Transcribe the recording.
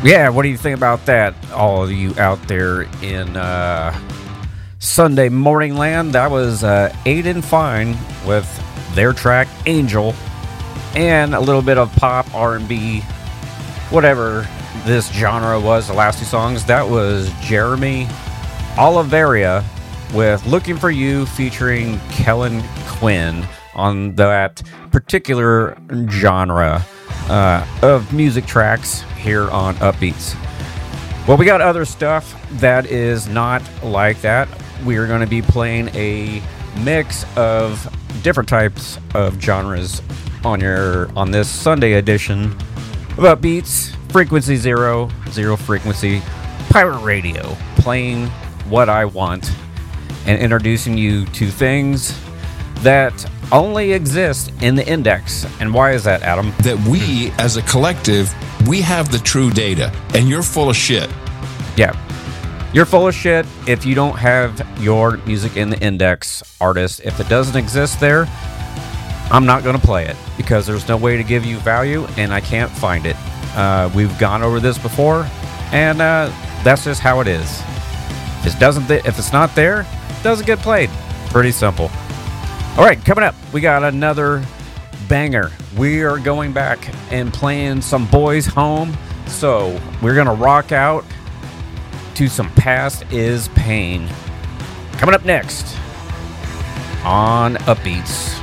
Yeah, what do you think about that? All of you out there in Sunday morning land. That was Aiden Fine with their track Angel, and a little bit of pop, R&B, whatever this genre was. The last two songs, that was Jeremy Oliveira with Looking for You featuring Kellen Quinn on that particular genre of music tracks here on Upbeats. Well, we got other stuff that is not like that. We are going to be playing a mix of different types of genres on this Sunday edition of Upbeats. Frequency zero frequency, pirate radio, playing what I want and introducing you to things that only exist in the index. And why is that, Adam? That we, as a collective, we have the true data, and you're full of shit. Yeah. You're full of shit if you don't have your music in the index, artist. If it doesn't exist there, I'm not going to play it because there's no way to give you value, and I can't find it. We've gone over this before, and that's just how it is. If it's not there, it doesn't get played. Pretty simple. All right, coming up, we got another banger. We are going back and playing some Boys Home. So we're going to rock out to some Past is Pain. Coming up next on Upbeats.